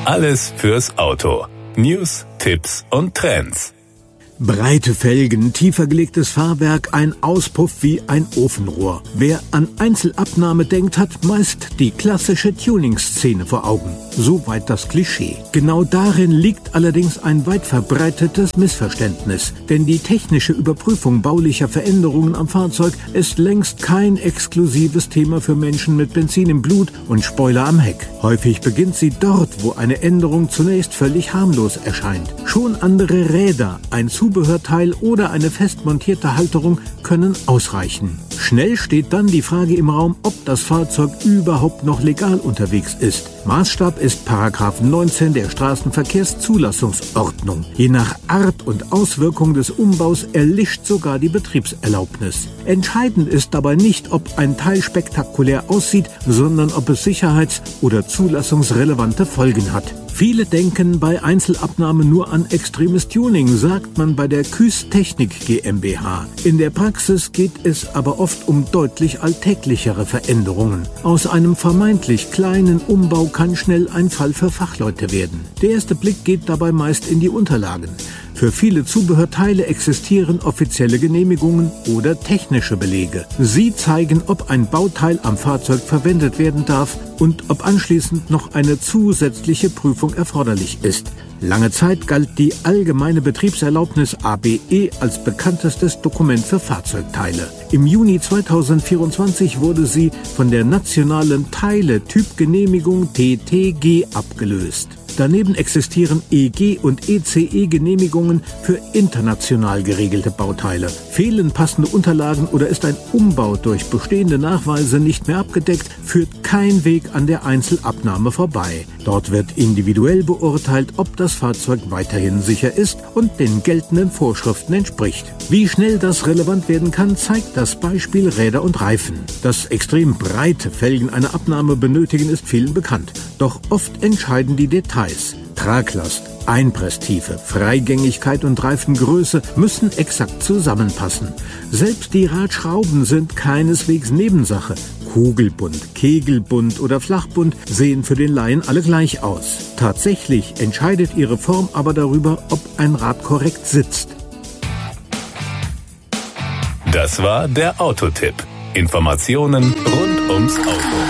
Alles fürs Auto. News, Tipps und Trends. Breite Felgen, tiefer gelegtes Fahrwerk, ein Auspuff wie ein Ofenrohr. Wer an Einzelabnahme denkt, hat meist die klassische Tuning-Szene vor Augen. Soweit das Klischee. Genau darin liegt allerdings ein weit verbreitetes Missverständnis. Denn die technische Überprüfung baulicher Veränderungen am Fahrzeug ist längst kein exklusives Thema für Menschen mit Benzin im Blut und Spoiler am Heck. Häufig beginnt sie dort, wo eine Änderung zunächst völlig harmlos erscheint. Schon andere Räder, ein Zubehörteil oder eine fest montierte Halterung können ausreichen. Schnell steht dann die Frage im Raum, ob das Fahrzeug überhaupt noch legal unterwegs ist. Maßstab ist § 19 der Straßenverkehrszulassungsordnung. Je nach Art und Auswirkung des Umbaus erlischt sogar die Betriebserlaubnis. Entscheidend ist dabei nicht, ob ein Teil spektakulär aussieht, sondern ob es sicherheits- oder zulassungsrelevante Folgen hat. Viele denken bei Einzelabnahme nur an extremes Tuning, sagt man bei der Küß Technik GmbH. In der Praxis geht es aber oft um deutlich alltäglichere Veränderungen. Aus einem vermeintlich kleinen Umbau kann schnell ein Fall für Fachleute werden. Der erste Blick geht dabei meist in die Unterlagen. Für viele Zubehörteile existieren offizielle Genehmigungen oder technische Belege. Sie zeigen, ob ein Bauteil am Fahrzeug verwendet werden darf und ob anschließend noch eine zusätzliche Prüfung erforderlich ist. Lange Zeit galt die allgemeine Betriebserlaubnis ABE als bekanntestes Dokument für Fahrzeugteile. Im Juni 2024 wurde sie von der nationalen Teile-Typgenehmigung TTG abgelöst. Daneben existieren EG- und ECE-Genehmigungen für international geregelte Bauteile. Fehlen passende Unterlagen oder ist ein Umbau durch bestehende Nachweise nicht mehr abgedeckt, führt kein Weg an der Einzelabnahme vorbei. Dort wird individuell beurteilt, ob das Fahrzeug weiterhin sicher ist und den geltenden Vorschriften entspricht. Wie schnell das relevant werden kann, zeigt das Beispiel Räder und Reifen. Dass extrem breite Felgen eine Abnahme benötigen, ist vielen bekannt. Doch oft entscheiden die Details. Traglast, Einpresstiefe, Freigängigkeit und Reifengröße müssen exakt zusammenpassen. Selbst die Radschrauben sind keineswegs Nebensache. Kugelbund, Kegelbund oder Flachbund sehen für den Laien alle gleich aus. Tatsächlich entscheidet ihre Form aber darüber, ob ein Rad korrekt sitzt. Das war der Autotipp. Informationen rund ums Auto.